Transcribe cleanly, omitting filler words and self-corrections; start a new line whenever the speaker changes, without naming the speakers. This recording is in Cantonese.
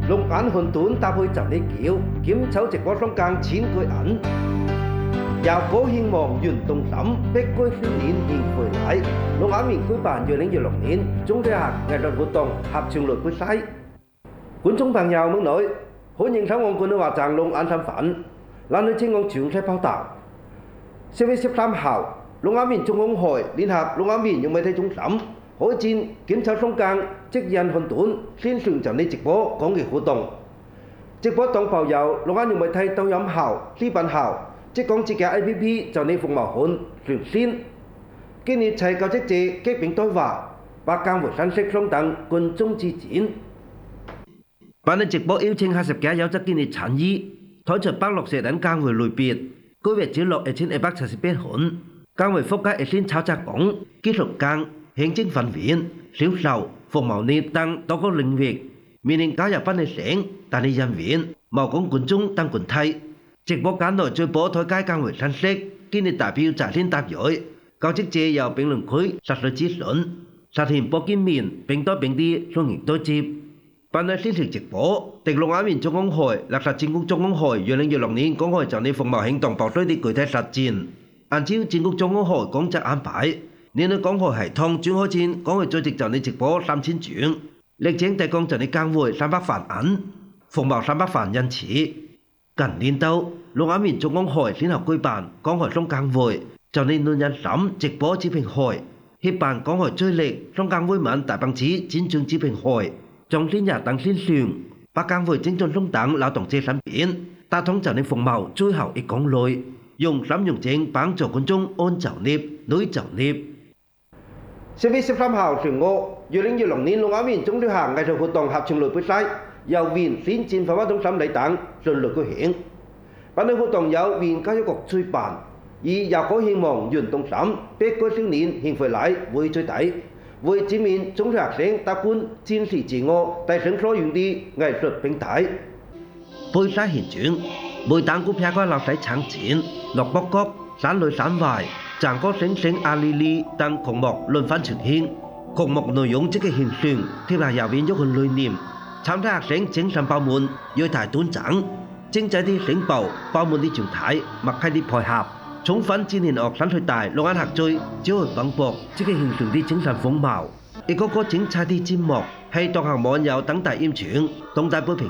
龙眼混沌搭配就你橋，檢丑直播雙更錢句銀。又果希望運動審，逼居少年現回來。龍眼面舉辦2016年中體行藝術活動合唱類比賽。觀眾朋友們女，歡迎收看觀眾話讚龍眼身份，男女青光詳細報道。4月13號，龍眼面中公會聯合龍眼面融媒體中心開展檢丑雙更即人混沌線上就你直播講嘅活動。直播當報有龍眼融媒體抖音號、視頻號。即講自己 A.P.P. 就你服務款上線，今日齊教職者擊並對話，把更回信息相等觀眾之前。辦理直播邀請50家優質建議參與，推出160等更回類別，每月只錄1278款，更回覆蓋1線炒雜工、技術更、行政分viện、銷售、服務業等多個領域，面臨加入辦理省、辦理人員、務工觀眾等群體。直播間內最播推介更回信息，建議代表在線答詢，教職者由評論區實時諮詢，實現播見面並多並啲雙贏對接。辦理線上直播，迪龍眼面總工會落實全國總工會2016年工會就你服務行動部隊的具體實踐，按照全國總工會工作安排，年內工會系統轉開前工會組織就你直播3000轉，歷請提供就你更回300份銀，服務300份因此。近年度，龍眼面總工會先後舉辦港台雙更會，就你論人審直播子平會，協辦港台追力雙更會文大棒子展進子平會，仲先日等線上，把更會精進中等勞動者身邊，打通就你服務最後一公類，用審用證幫助觀眾安就業、女就業。4月13號上午，2016年龍眼面總體行藝術活動合唱類比賽。由縣先戰發揮中心禮等順利舉行。辦理活動由縣教育局主辦，以又可希望運動審逼居少年獻回禮為主題，為展面中學生達觀展示自我、提升所用的藝術平台。比賽現場，每單股票個落水搶錢、落卜谷、山裏山外、賺個星星阿哩哩等項目輪番呈現，項目內容積極獻上，貼下右邊一個理念。參加學生精神飽滿，要提短暫，精彩啲聲部飽滿啲狀態，默契啲配合，充分展現學生最大龍眼合作，招去蓬勃，積極形成啲精神風貌。一個個精彩啲節目，係當行網友等大演唱，東大杯評